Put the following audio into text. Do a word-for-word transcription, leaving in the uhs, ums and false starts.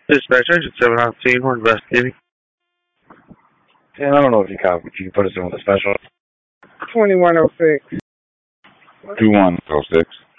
Dispatch engine seven out of we're investigating. Dan, I don't know if you copy. If you can put us in with a special. twenty-one oh six. two one oh six.